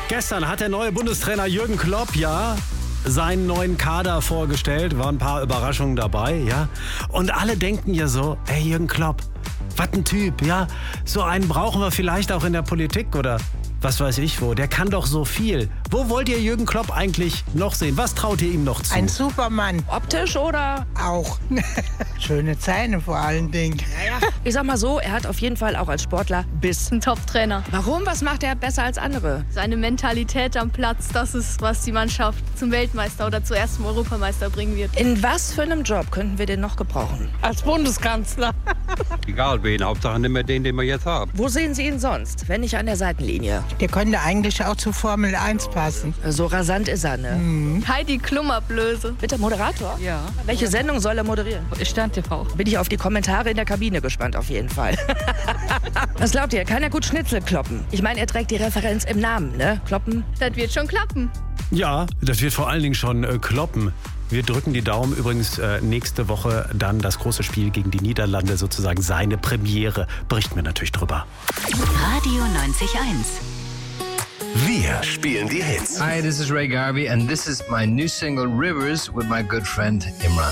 Gestern hat der neue Bundestrainer Jürgen Klopp seinen neuen Kader vorgestellt. Waren ein paar Überraschungen dabei, ja. Und alle denken ja so, hey Jürgen Klopp, was ein Typ, ja. So einen brauchen wir vielleicht auch in der Politik oder was weiß ich wo. Der kann doch so viel. Wo wollt ihr Jürgen Klopp eigentlich noch sehen? Was traut ihr ihm noch zu? Ein Supermann. Optisch oder? Auch. Schöne Zähne vor allen Dingen. Ich sag mal so, er hat auf jeden Fall auch als Sportler Biss. Ein Top-Trainer. Warum? Was macht er besser als andere? Seine Mentalität am Platz, das ist, was die Mannschaft zum Weltmeister oder zum ersten Europameister bringen wird. In was für einem Job könnten wir den noch gebrauchen? Als Bundeskanzler. Egal wen, Hauptsache nicht mehr den wir jetzt haben. Wo sehen Sie ihn sonst, wenn nicht an der Seitenlinie? Der könnte eigentlich auch zur Formel 1 passen. So rasant ist er, ne? Heidi Klum-Ablöse. Bitte Moderator? Ja. Welche Sendung soll er moderieren? Stern TV. Bin ich auf die Kommentare in der Kabine gespannt, auf jeden Fall. Was glaubt ihr, kann er gut Schnitzel kloppen? Ich meine, er trägt die Referenz im Namen, ne? Kloppen? Das wird schon klappen. Ja, das wird vor allen Dingen schon kloppen. Wir drücken die Daumen. Übrigens nächste Woche dann das große Spiel gegen die Niederlande, sozusagen seine Premiere. Berichten wir natürlich drüber. Radio 90.1. Wir spielen die Hits. Hi, this is Ray Garvey and this is my new single Rivers with my good friend Imran.